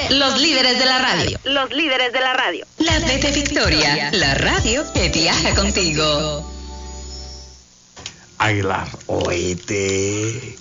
Los líderes de la radio. Los líderes de la radio. La Vete Victoria, la radio que viaja contigo. Aguilar, oíste.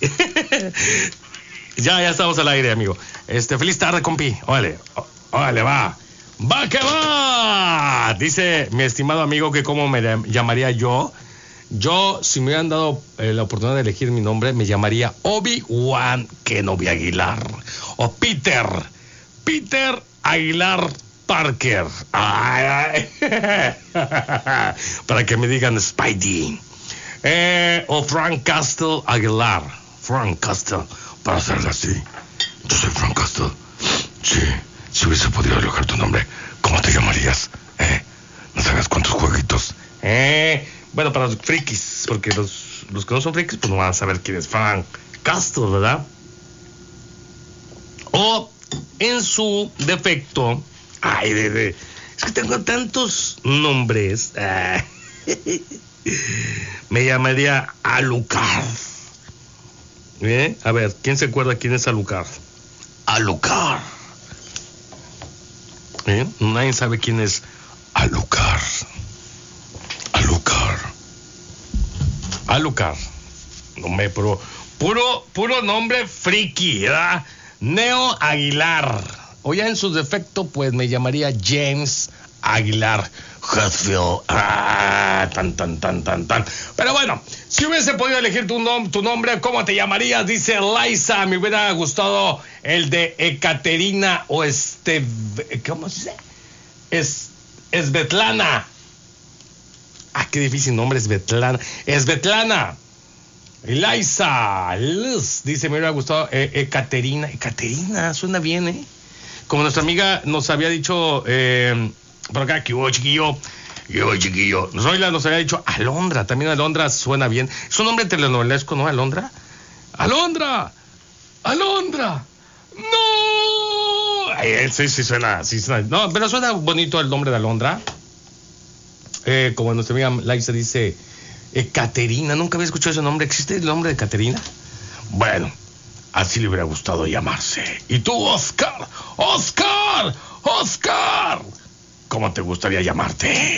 Ya estamos al aire, amigo. Feliz tarde, compi. Órale, va. ¡Va que va! Dice mi estimado amigo que cómo me llamaría yo. Yo, si me hubieran dado la oportunidad de elegir mi nombre, me llamaría Obi-Wan Kenobi Aguilar. O Peter Aguilar Parker. Ay. Para que me digan Spidey. O Frank Castle Aguilar. Frank Castle, para hacerlo así. Yo soy Frank Castle. Sí, si hubiese podido elegir tu nombre, ¿cómo te llamarías? No sabes cuántos jueguitos. Bueno, para los frikis, porque los que no son frikis, pues no van a saber quién es Frank Castle, ¿verdad? O, en su defecto, es que tengo tantos nombres. Me llamaría Alucard. A ver, ¿quién se acuerda quién es Alucard? Alucard. Nadie sabe quién es Alucard. Nombre, puro nombre friki, ¿verdad? Neo Aguilar. O ya en su defecto, pues me llamaría James Aguilar Hatfield. Tan. Pero bueno, si hubiese podido elegir tu nombre, ¿cómo te llamarías? Dice Liza, me hubiera gustado el de Ekaterina o ¿cómo se dice? Svetlana. Qué difícil nombre, Svetlana. Liza, Luz, dice, me hubiera gustado Ekaterina, suena bien, Como nuestra amiga nos había dicho por acá, que hubo chiquillo. Zoila nos había dicho Alondra, también Alondra suena bien. Es un nombre telenovelesco, ¿no? Alondra. ¡No! Sí suena. No, pero suena bonito el nombre de Alondra. Como nuestra amiga Liza dice, Ekaterina, nunca había escuchado ese nombre. ¿Existe el nombre de Ekaterina? Bueno, así le hubiera gustado llamarse. ¿Y tú, Oscar? ¿Cómo te gustaría llamarte?